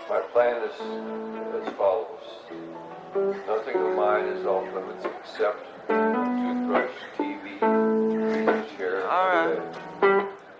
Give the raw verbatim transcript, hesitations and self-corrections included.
My plan is as follows. Nothing of mine is off limits except toothbrush, teeth,